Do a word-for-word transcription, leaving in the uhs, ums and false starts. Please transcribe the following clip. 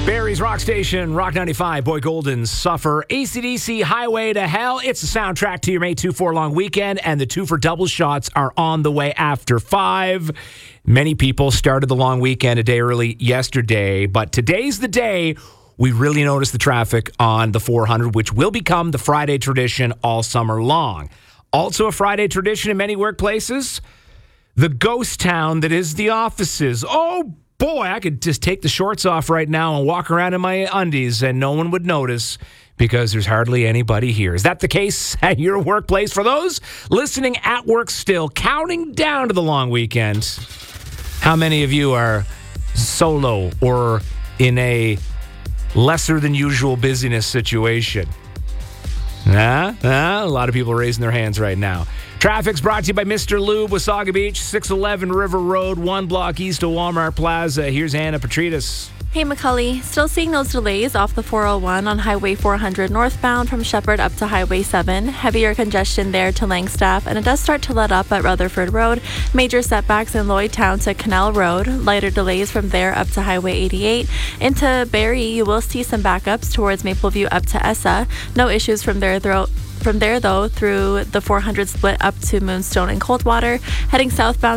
Barrie's Rock Station, Rock ninety-five, Boy Golden, Suffer, A C D C, Highway to Hell. It's the soundtrack to your May two four long weekend, and the two for double shots are on the way after five. Many people started the long weekend a day early yesterday, but today's the day we really notice the traffic on the four hundred, which will become the Friday tradition all summer long. Also a Friday tradition in many workplaces, the ghost town that is the offices. Oh, boy, I could just take the shorts off right now and walk around in my undies and no one would notice because there's hardly anybody here. Is that the case at your workplace? For those listening at work still, counting down to the long weekend, how many of you are solo or in a lesser than usual busyness situation? Ah, ah, a lot of people raising their hands right now. Traffic's brought to you by Mister Lube, Wasaga Beach, six eleven River Road, one block east of Walmart Plaza. Here's Anna Petrides. Hey, McCully. Still seeing those delays off the four oh one on Highway four hundred northbound from Shepherd up to Highway seven. Heavier congestion there to Langstaff, and it does start to let up at Rutherford Road. Major setbacks in Lloydtown to Canal Road. Lighter delays from there up to Highway eighty-eight. Into Barrie, you will see some backups towards Mapleview up to Essa. No issues from there, though. From there, though, through the four hundred split up to Moonstone and Coldwater. Heading southbound